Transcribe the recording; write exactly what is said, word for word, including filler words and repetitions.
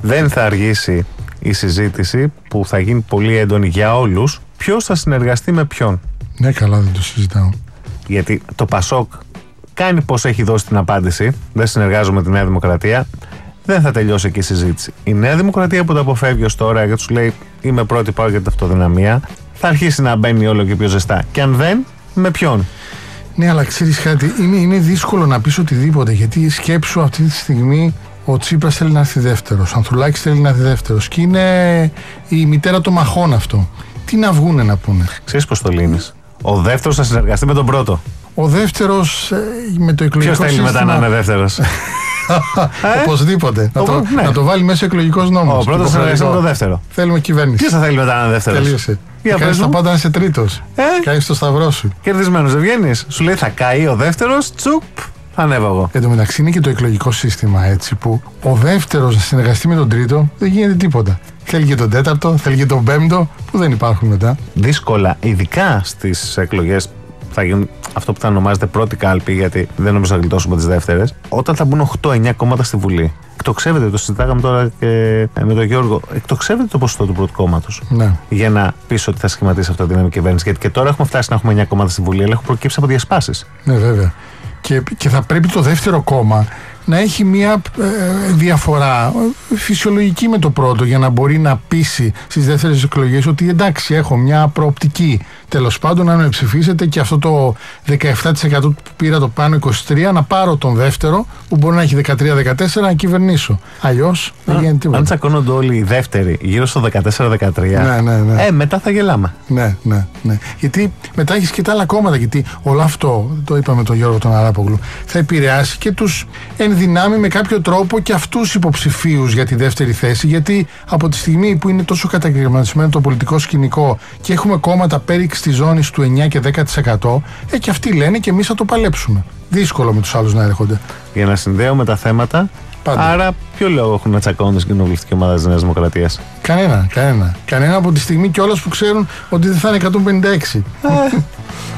δεν θα αργήσει η συζήτηση που θα γίνει πολύ έντονη για όλους. Ποιος θα συνεργαστεί με ποιον? Ναι, καλά, δεν το συζητάω. Γιατί το Πασόκ κάνει πως έχει δώσει την απάντηση. Δεν συνεργάζομαι με τη Νέα Δημοκρατία. Δεν θα τελειώσει εκεί η συζήτηση. Η Νέα Δημοκρατία που το αποφεύγει ως τώρα και του λέει είμαι πρώτη, πάω για την αυτοδυναμία, θα αρχίσει να μπαίνει όλο και πιο ζεστά. Και αν δεν, με ποιον? Ναι, αλλά ξέρεις κάτι, είναι, είναι δύσκολο να πεις οτιδήποτε. Γιατί σκέψου αυτή τη στιγμή ο Τσίπρας θέλει να έρθει δεύτερος, ο Ανθουλάκης θέλει να έρθει δεύτερος και είναι η μητέρα των μαχών αυτό. Τι να βγούνε να πούνε? Ξέρεις πώς το λύνεις? Ο δεύτερος θα συνεργαστεί με τον πρώτο. Ο δεύτερος ε, με το εκλογικό σύστημα. Ποιος θέλει μετά να είναι δεύτερος? ε? Οπωσδήποτε. Να, το, ναι. να το βάλει μέσα εκλογικός νόμος. Ο πρώτος θα συνεργαστεί με τον δεύτερο. Θέλουμε κυβέρνηση. Ποιος θα θέλει μετά να είναι δεύτερος? Τελείωσε. Κάνεις τα πάντα να είσαι τρίτος. Ε? Κάνεις το σταυρό σου. Κερδισμένος δεν βγαίνεις. Σου λέει θα καεί ο δεύτερος, τσουπ, θα ανέβω εγώ. Εν τω μεταξύ είναι και το εκλογικό σύστημα έτσι που ο δεύτερος να συνεργαστεί με τον τρίτο δεν γίνεται τίποτα. Θέλει και τον τέταρτο, θέλει και τον πέμπτο που δεν υπάρχουν μετά. Δύσκολα, ειδικά στις εκλογές θα γίνουν αυτό που θα ονομάζεται πρώτη κάλπη, γιατί δεν νομίζω να γλιτώσουμε τις δεύτερες. Όταν θα μπουν οκτώ εννιά κόμματα στη Βουλή, εκτοξεύεται, το συζητάγαμε τώρα και με τον Γιώργο, εκτοξεύεται το ποσοστό του πρώτου κόμματος. Ναι. Για να πεις ότι θα σχηματίσει αυτοδύναμη κυβέρνηση. Γιατί και τώρα έχουμε φτάσει να έχουμε εννιά κόμματα στη Βουλή, αλλά έχουν προκύψει από διασπάσεις. Ναι, βέβαια. Και, και θα πρέπει το δεύτερο κόμμα να έχει μια ε, διαφορά φυσιολογική με το πρώτο για να μπορεί να πείσει στις δεύτερες εκλογές ότι εντάξει, έχω μια προοπτική τέλος πάντων αν με ψηφίσετε και αυτό το δεκαεπτά τοις εκατό που πήρα το πάνω είκοσι τρία τοις εκατό να πάρω τον δεύτερο που μπορεί να έχει δεκατρία δεκατέσσερα τοις εκατό να κυβερνήσω. Αλλιώς δεν γίνεται τίποτα. Αν τσακώνονται όλοι οι δεύτεροι γύρω στο δεκατέσσερα δεκατρία, ναι, ναι, ναι. Ε, μετά θα γελάμε. Ναι, ναι, ναι. Γιατί μετά έχεις και τα άλλα κόμματα. Γιατί όλο αυτό, το είπαμε τον Γιώργο τον Αράπογλου, θα επηρεάσει και τους ενδυνάμει με κάποιο τρόπο και αυτούς υποψηφίους για τη δεύτερη θέση. Γιατί από τη στιγμή που είναι τόσο κατακαιρματισμένο το πολιτικό σκηνικό και έχουμε κόμματα πέριξ τη ζώνη του εννιά και δέκα τοις εκατό, ε, και αυτοί λένε και εμείς θα το παλέψουμε. Δύσκολο με τους άλλους να έρχονται. Για να συνδέουμε τα θέματα. Πάντα. Άρα, ποιο λόγο έχουν να τσακώνονται στην κοινοβουλευτική ομάδα της Νέας Δημοκρατίας? Κανένα, κανένα. Κανένα από τη στιγμή κιόλας που ξέρουν ότι δεν θα είναι εκατόν πενήντα έξι.